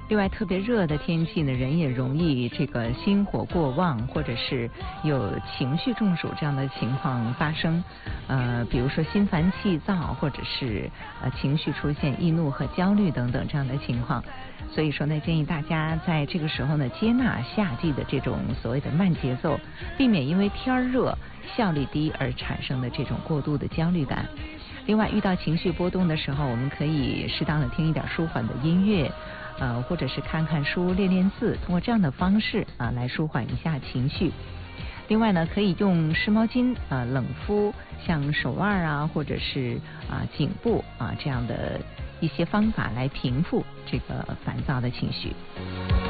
另外，特别热的天气呢，人也容易这个心火过旺，或者是有情绪中暑这样的情况发生。比如说心烦气躁，或者是情绪出现易怒和焦虑等等这样的情况。所以说呢，建议大家在这个时候呢，接纳夏季的这种所谓的慢节奏，避免因为天热、效率低而产生的这种过度的焦虑感。另外，遇到情绪波动的时候，我们可以适当的听一点舒缓的音乐，或者是看看书、练练字，通过这样的方式来舒缓一下情绪。另外呢，可以用湿毛巾冷敷像手腕或者是颈部这样的一些方法来平复这个烦躁的情绪。